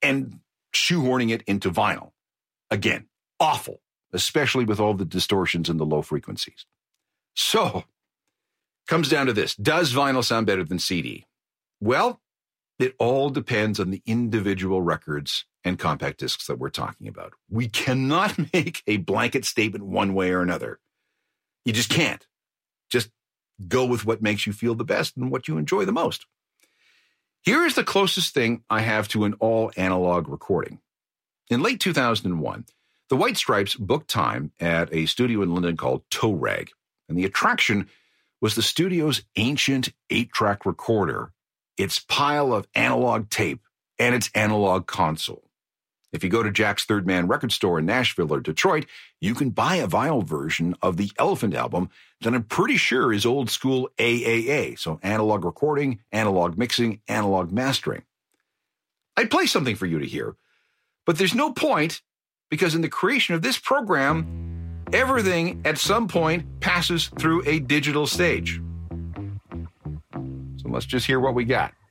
and shoehorning it into vinyl. Again, awful, especially with all the distortions and the low frequencies. So, comes down to this. Does vinyl sound better than CD? Well, it all depends on the individual records and compact discs that we're talking about. We cannot make a blanket statement one way or another. You just can't. Just go with what makes you feel the best and what you enjoy the most. Here is the closest thing I have to an all-analog recording. In late 2001, the White Stripes booked time at a studio in London called Toe Rag, and the attraction was the studio's ancient 8-track recorder, its pile of analog tape, and its analog console. If you go to Jack's Third Man record store in Nashville or Detroit, you can buy a vinyl version of the Elephant album that I'm pretty sure is old school AAA, so analog recording, analog mixing, analog mastering. I'd play something for you to hear, but there's no point because in the creation of this program, everything at some point passes through a digital stage. So let's just hear what we got.